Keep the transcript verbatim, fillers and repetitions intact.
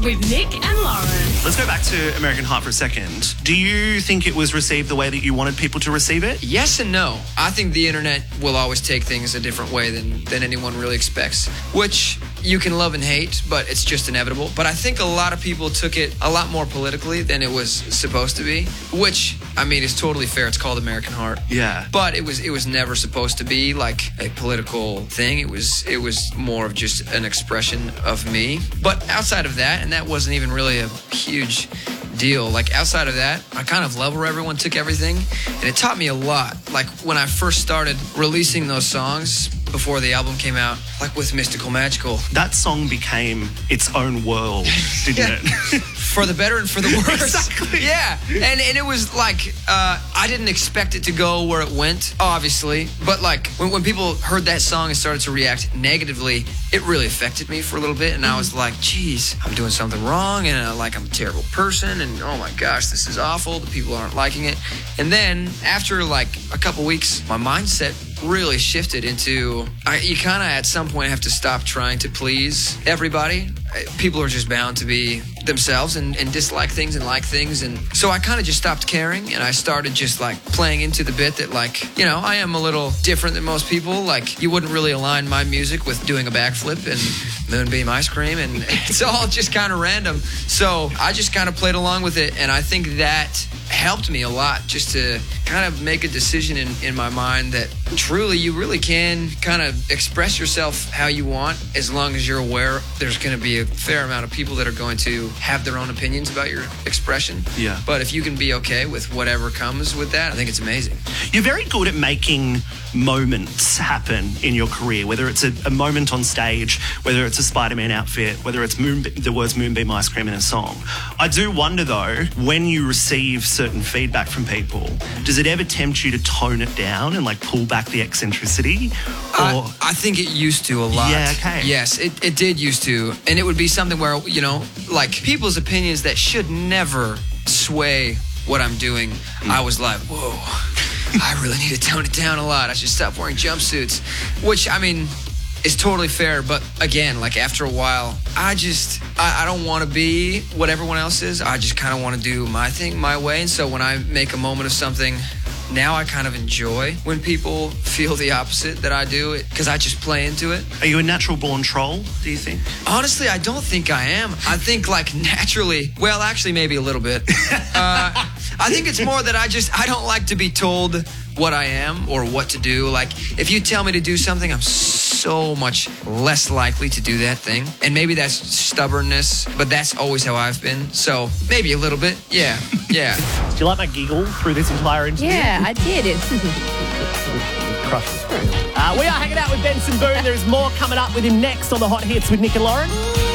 with Nick and Lauren. Let's go back to American Heart for a second. Do you think it was received the way that you wanted people to receive it? Yes and no. I think the internet will always take things a different way than, than anyone really expects, which you can love and hate, but it's just inevitable. But I think a lot of people took it a lot more politically than it was supposed to be, which, I mean, is totally fair. It's called American Heart. Yeah. But it was it was never supposed to be like a political thing. It was it was more of just an expression of me. But outside of that, and that wasn't even really a huge deal. Like outside of that, I kind of love where everyone took everything, and it taught me a lot. Like when I first started releasing those songs before the album came out, like with Mystical Magical. That song became its own world, didn't Yeah. it? For the better and for the worse. Exactly. Yeah. And and it was like, uh, I didn't expect it to go where it went, obviously. But like, when, when people heard that song and started to react negatively, it really affected me for a little bit. And I was like, geez, I'm doing something wrong. And uh, like, I'm a terrible person. And oh my gosh, this is awful. The people aren't liking it. And then after like a couple weeks, my mindset really shifted into, I, you kind of at some point have to stop trying to please everybody. People are just bound to be themselves and, and dislike things and like things. And so I kind of just stopped caring, and I started just like playing into the bit that, like, you know, I am a little different than most people. Like, you wouldn't really align my music with doing a backflip and Moonbeam ice cream, and it's all just kind of random. So I just kind of played along with it, and I think that helped me a lot, just to kind of make a decision in, in my mind that truly you really can kind of express yourself how you want, as long as you're aware there's going to be a fair amount of people that are going to have their own opinions about your expression. Yeah. But if you can be okay with whatever comes with that, I think it's amazing. You're very good at making moments happen in your career, whether it's a, a moment on stage, whether it's a Spider-Man outfit, whether it's moon, the words Moonbeam ice cream in a song. I do wonder, though, when you receive certain feedback from people, does it ever tempt you to tone it down and like pull back the eccentricity? Or I, I think it used to a lot. Yeah, okay. Yes, it, it did used to. And it would be something where, you know, like people's opinions that should never sway what I'm doing. Mm. I was like, whoa, I really need to tone it down a lot. I should stop wearing jumpsuits, which, I mean, is totally fair. But again, like after a while, I just, I, I don't want to be what everyone else is. I just kind of want to do my thing my way. And so when I make a moment of something, now I kind of enjoy when people feel the opposite that I do, because I just play into it. Are you a natural born troll, do you think? Honestly, I don't think I am. I think like naturally, well, actually maybe a little bit. Uh, I think it's more that I just, I don't like to be told what I am or what to do. Like if you tell me to do something, I'm so much less likely to do that thing. And maybe that's stubbornness, but that's always how I've been. So maybe a little bit. Yeah. Yeah. Do you like my giggle through this entire interview? Yeah, I did. It. Crushes. Uh, we are hanging out with Benson Boone. There's more coming up with him next on the Hot Hits with Nick and Lauren.